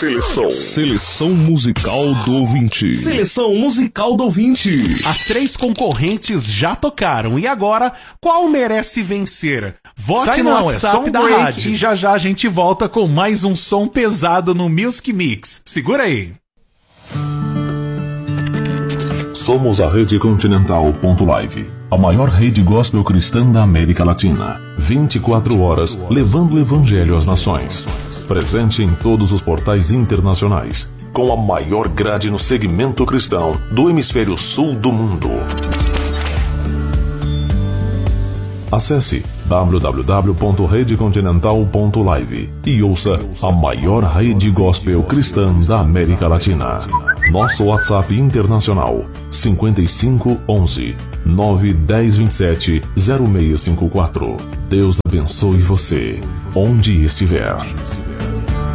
Seleção musical do ouvinte. Seleção musical do ouvinte. As 3 concorrentes já tocaram. E agora, qual merece vencer? Vote no WhatsApp da rádio. E já já a gente volta com mais um som pesado no Music Mix. Segura aí. Somos a Rede Continental.live, a maior rede gospel cristã da América Latina. 24 horas levando o evangelho às nações. Presente em todos os portais internacionais, com a maior grade no segmento cristão do hemisfério sul do mundo. Acesse www.redecontinental.live e ouça a maior rede gospel cristã da América Latina. Nosso WhatsApp internacional 5511 91027 0654. Deus abençoe você, onde estiver.